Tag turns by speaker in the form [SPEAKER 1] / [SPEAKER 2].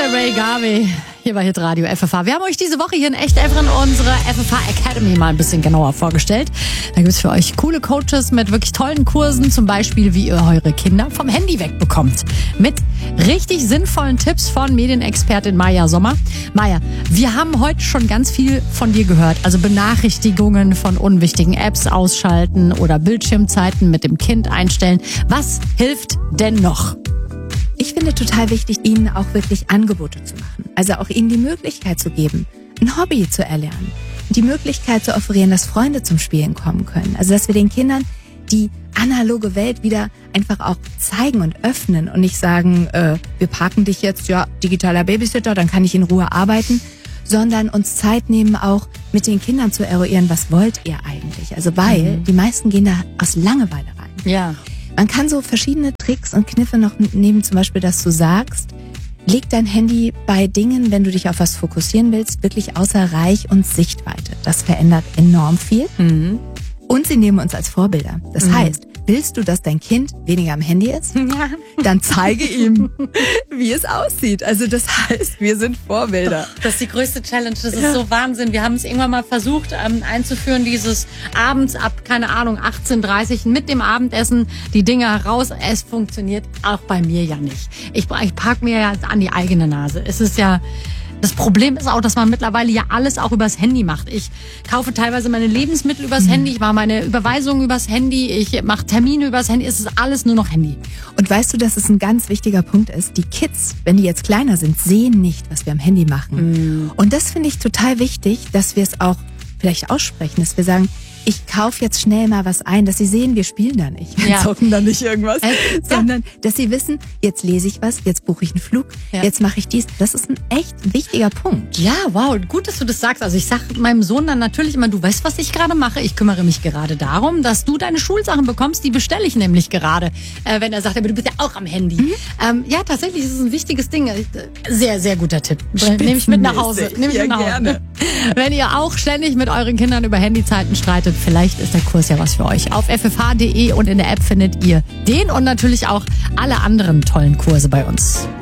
[SPEAKER 1] der Ray Garvey hier bei Hitradio FFH. Wir haben euch diese Woche hier in Echt Evren unsere FFH Academy mal ein bisschen genauer vorgestellt. Da gibt es für euch coole Coaches mit wirklich tollen Kursen, zum Beispiel wie ihr eure Kinder vom Handy wegbekommt. Mit richtig sinnvollen Tipps von Medienexpertin Maja Sommer. Maja, wir haben heute schon ganz viel von dir gehört. Also Benachrichtigungen von unwichtigen Apps ausschalten oder Bildschirmzeiten mit dem Kind einstellen. Was hilft denn noch?
[SPEAKER 2] Ich finde total wichtig, ihnen auch wirklich Angebote zu machen. Also auch ihnen die Möglichkeit zu geben, ein Hobby zu erlernen. Die Möglichkeit zu offerieren, dass Freunde zum Spielen kommen können. Also dass wir den Kindern die analoge Welt wieder einfach auch zeigen und öffnen und nicht sagen, wir parken dich jetzt, ja, digitaler Babysitter, dann kann ich in Ruhe arbeiten, sondern uns Zeit nehmen, auch mit den Kindern zu eruieren, was wollt ihr eigentlich? Also weil die meisten gehen da aus Langeweile rein.
[SPEAKER 1] Ja.
[SPEAKER 2] Man kann so verschiedene Tricks und Kniffe noch nehmen, zum Beispiel, dass du sagst, leg dein Handy bei Dingen, wenn du dich auf was fokussieren willst, wirklich außer Reich und Sichtweite. Das verändert enorm viel.
[SPEAKER 1] Mhm.
[SPEAKER 2] Und sie nehmen uns als Vorbilder. Das heißt, willst du, dass dein Kind weniger am Handy ist?
[SPEAKER 1] Ja.
[SPEAKER 2] Dann zeige ihm, wie es aussieht. Also das heißt, wir sind Vorbilder.
[SPEAKER 1] Das ist die größte Challenge, das ist so Wahnsinn. Wir haben es irgendwann mal versucht einzuführen, dieses abends ab, keine Ahnung, 18:30 mit dem Abendessen die Dinger raus. Es funktioniert auch bei mir ja nicht. Ich park mir ja an die eigene Nase. Es ist ja... Das Problem ist auch, dass man mittlerweile ja alles auch übers Handy macht. Ich kaufe teilweise meine Lebensmittel übers Handy, ich mache meine Überweisungen übers Handy, ich mache Termine übers Handy. Es ist alles nur noch Handy.
[SPEAKER 2] Und weißt du, dass es ein ganz wichtiger Punkt ist? Die Kids, wenn die jetzt kleiner sind, sehen nicht, was wir am Handy machen. Und das finde ich total wichtig, dass wir es auch vielleicht aussprechen, dass wir sagen, ich kaufe jetzt schnell mal was ein, dass sie sehen, wir spielen da nicht. Wir zocken da nicht irgendwas, sondern dass sie wissen, jetzt lese ich was, jetzt buche ich einen Flug, jetzt mache ich dies. Das ist ein echt wichtiger Punkt.
[SPEAKER 1] Ja, wow, gut, dass du das sagst. Also ich sage meinem Sohn dann natürlich immer, du weißt, was ich gerade mache. Ich kümmere mich gerade darum, dass du deine Schulsachen bekommst, die bestelle ich nämlich gerade. Wenn er sagt, aber du bist ja auch am Handy. Ja, tatsächlich ist es ein wichtiges Ding. Sehr, sehr guter Tipp. Nehme ich mit nach Hause.
[SPEAKER 2] Gerne.
[SPEAKER 1] Wenn ihr auch ständig mit euren Kindern über Handyzeiten streitet, vielleicht ist der Kurs ja was für euch. Auf ffh.de und in der App findet ihr den und natürlich auch alle anderen tollen Kurse bei uns.